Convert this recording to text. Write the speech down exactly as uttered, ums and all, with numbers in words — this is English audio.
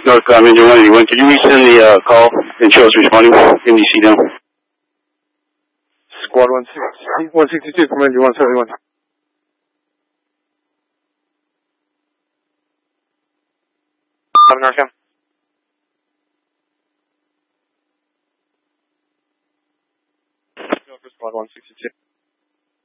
North Commander one eighty-one, could you resend the uh, call and show us responding? M D C down. Squad one sixty-two, Commander one seventy-one. North Cam. Squad one sixty-two.